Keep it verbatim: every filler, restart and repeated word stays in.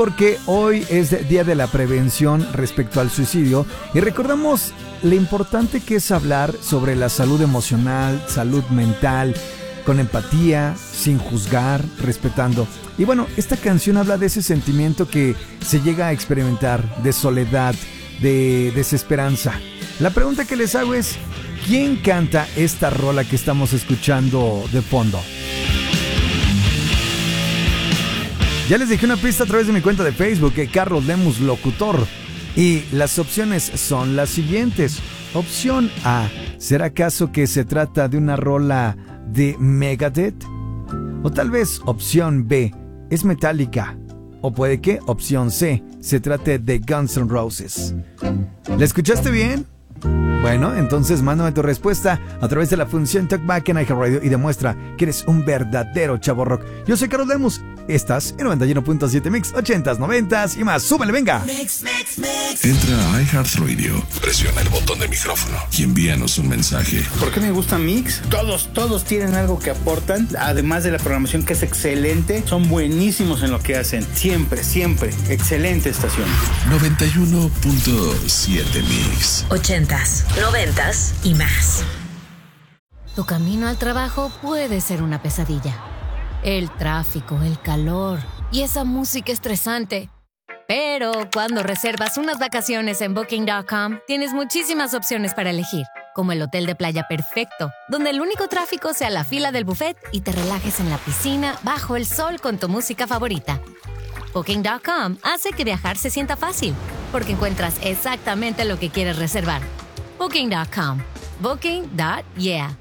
Porque hoy es Día de la Prevención respecto al suicidio y recordamos lo importante que es hablar sobre la salud emocional, salud mental, con empatía, sin juzgar, respetando. Y bueno, esta canción habla de ese sentimiento que se llega a experimentar, de soledad, de desesperanza. La pregunta que les hago es, ¿quién canta esta rola que estamos escuchando de fondo? Ya les dejé una pista a través de mi cuenta de Facebook, que Carlos Lemus Locutor. Y las opciones son las siguientes. Opción A, ¿será acaso que se trata de una rola de Megadeth? O tal vez opción B, ¿es Metallica? O puede que opción C, se trate de Guns N' Roses. ¿La escuchaste bien? Bueno, entonces mándame tu respuesta a través de la función Talkback en iHeartRadio y demuestra que eres un verdadero chavo rock. Yo soy Carlos Lemus. Estás en noventa y uno punto siete Mix, ochentas, noventas y más. ¡Súbele, venga! Mix, mix, mix. Entra a iHeartRadio, presiona el botón de micrófono y envíanos un mensaje. ¿Por qué me gusta Mix? Todos, todos tienen algo que aportan. Además de la programación que es excelente, son buenísimos en lo que hacen. Siempre, siempre. Excelente estación. noventa y uno punto siete Mix. Ochentas, noventas y más. Tu camino al trabajo puede ser una pesadilla. El tráfico, el calor y esa música estresante. Pero cuando reservas unas vacaciones en Booking punto com, tienes muchísimas opciones para elegir, como el hotel de playa perfecto, donde el único tráfico sea la fila del buffet y te relajes en la piscina bajo el sol con tu música favorita. Booking punto com hace que viajar se sienta fácil, porque encuentras exactamente lo que quieres reservar. Booking punto com. Booking. Yeah.